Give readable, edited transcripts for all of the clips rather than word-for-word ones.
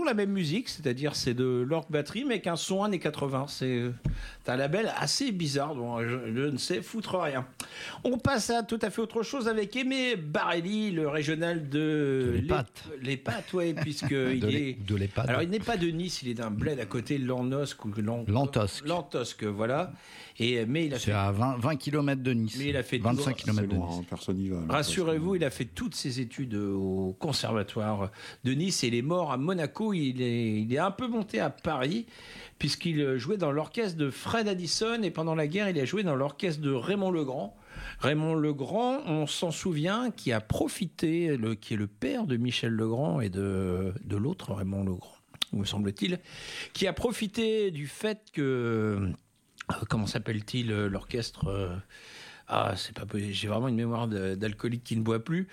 toujours la même musique, c'est-à-dire c'est de l'orgue batterie, mais avec un son années 80. C'est un label assez bizarre, dont je ne sais foutre rien. On passe à tout à fait autre chose avec Aimé Barelli, le régional de les Pattes, ouais, puisque de l'EHPAD. Alors il n'est pas de Nice, il est d'un bled à côté, Lantosque, voilà. Mais il a c'est à 20 km de Nice. Mais il a fait 25 km de Nice. Personne n'y va. Rassurez-vous, il a fait toutes ses études au conservatoire de Nice et il est mort à Monaco. Il est un peu monté à Paris puisqu'il jouait dans l'orchestre de Fred Addison et pendant la guerre, il a joué dans l'orchestre de Raymond Legrand. Raymond Legrand, on s'en souvient, qui a profité, qui est le père de Michel Legrand et de l'autre Raymond Legrand, me semble-t-il, qui a profité du fait que... Comment s'appelle-t-il l'orchestre c'est pas possible. J'ai vraiment une mémoire d'alcoolique qui ne boit plus.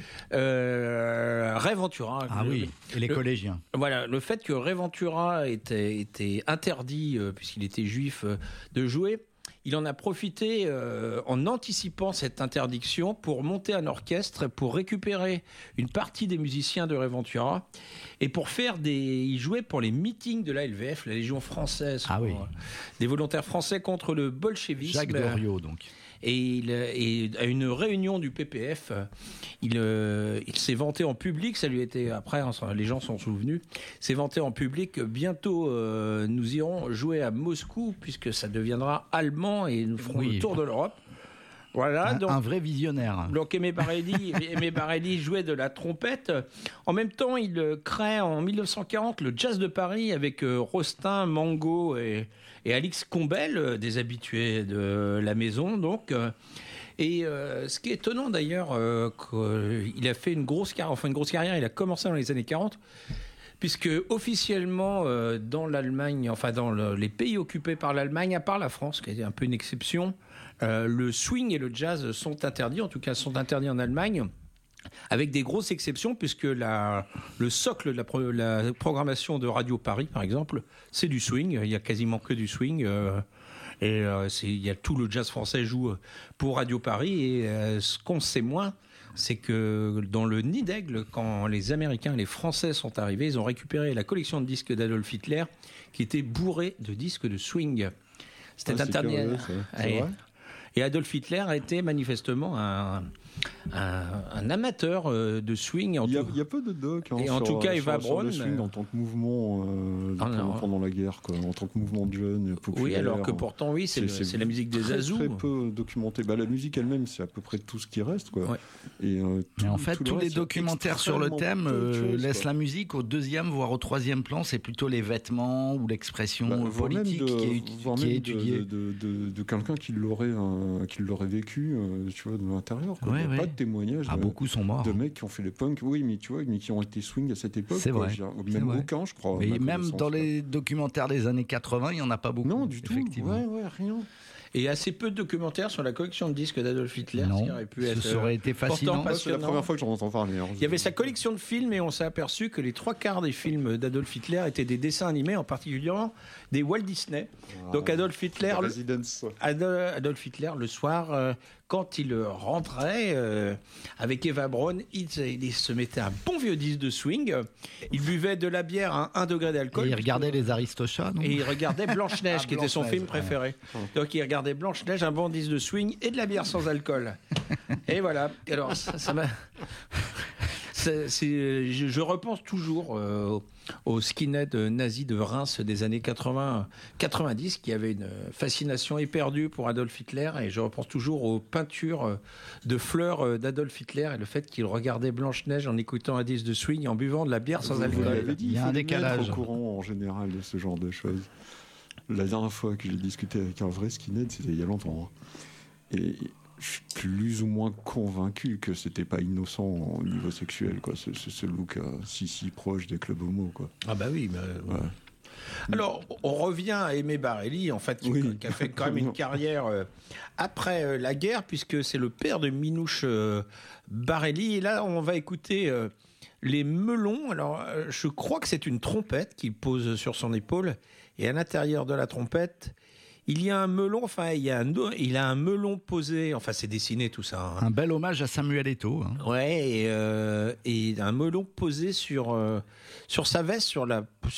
Ray Ventura. Oui, et les collégiens. Voilà, le fait que Ray Ventura était interdit, puisqu'il était juif, de jouer, il en a profité en anticipant cette interdiction pour monter un orchestre, pour récupérer une partie des musiciens de Ray Ventura et pour faire il jouait pour les meetings de la LVF, la Légion française, des volontaires français contre le bolchevisme. Jacques Doriot, donc. Et à une réunion du PPF, il s'est vanté en public, ça lui était après, les gens s'en sont souvenus, s'est vanté en public, bientôt nous irons jouer à Moscou puisque ça deviendra allemand et nous ferons le tour de l'Europe. Voilà, donc, un vrai visionnaire. Donc Aimé Barelli jouait de la trompette. En même temps, il crée en 1940 le Jazz de Paris avec Rostin, Mango et Alix Combel, des habitués de la maison. Donc, ce qui est étonnant d'ailleurs, qu'il a fait une grosse carrière. Il a commencé dans les années 40. Puisque officiellement, dans l'Allemagne, dans les pays occupés par l'Allemagne, à part la France, qui est un peu une exception, le swing et le jazz sont interdits, en tout cas sont interdits en Allemagne, avec des grosses exceptions, puisque le socle de la programmation de Radio Paris, par exemple, c'est du swing, il y a quasiment que du swing, il y a tout le jazz français joue pour Radio Paris, et ce qu'on sait moins, c'est que dans le Nid d'Aigle, quand les Américains et les Français sont arrivés, ils ont récupéré la collection de disques d'Adolf Hitler qui était bourrée de disques de swing. C'était interdit. Et Adolf Hitler était manifestement un amateur de swing. Il y a peu de docs. Et en tout cas, Eva Braun. Le swing en tant que mouvement pendant la guerre, en tant que mouvement de jeunes, populaire. Oui, alors que pourtant, c'est la musique des Azous. Très peu documenté. La musique elle-même, c'est à peu près tout ce qui reste, quoi. Ouais. Et en fait, tous les documentaires sur le thème laissent la musique au deuxième, voire au troisième plan. C'est plutôt les vêtements ou l'expression politique qui est étudiée. De quelqu'un qui l'aurait vécu, tu vois, de l'intérieur. Pas de témoignages. Beaucoup sont morts. De mecs qui ont fait les punks, mais qui ont été swing à cette époque. C'est vrai. Même aucun, je crois. Mais même dans les documentaires des années 80, il n'y en a pas beaucoup. Non, du tout. Effectivement. Ouais, rien. Et assez peu de documentaires sur la collection de disques d'Adolf Hitler. Non, qui aurait pu être, ça aurait été fascinant. C'est la première fois que j'en entends parler. Il y avait sa collection de films et on s'est aperçu que les 3/4 des films d'Adolf Hitler étaient des dessins animés, en particulier des Walt Disney. Donc Adolf Hitler, le soir, quand il rentrait avec Eva Braun, il se mettait un bon vieux disque de swing. Il buvait de la bière à 1 degré d'alcool. Et il regardait les Aristochats. Et il regardait Blanche-Neige, qui était son film préféré. Donc il regardait Blanche-Neige, un bon disque de swing et de la bière sans alcool. Et voilà. Alors ça m'a... Je repense toujours aux skinheads nazis de Reims des années 80-90 qui avaient une fascination éperdue pour Adolf Hitler, et je repense toujours aux peintures de fleurs d'Adolf Hitler et le fait qu'il regardait Blanche-Neige en écoutant un disque de swing et en buvant de la bière sans alcool. Il y a un décalage. Au courant en général de ce genre de choses. La dernière fois que j'ai discuté avec un vrai skinhead, c'était il y a longtemps. Et je suis plus ou moins convaincu que c'était pas innocent au niveau sexuel, quoi. Ce look si proche des clubs homo, quoi. Ah bah oui. Ouais. Alors, on revient à Aimé Barelli, en fait, qui a fait quand même une carrière après la guerre, puisque c'est le père de Minouche Barelli. Et là, on va écouter les melons. Alors, je crois que c'est une trompette qu'il pose sur son épaule, et à l'intérieur de la trompette, il y a un melon, il a un melon posé, c'est dessiné tout ça. Un bel hommage à Samuel Eto'o. Ouais, et un melon posé sur sa veste, sur